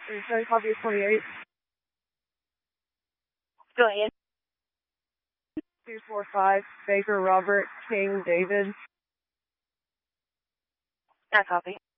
Return copy 28. Go ahead. 245, Baker Robert, King David. I copy.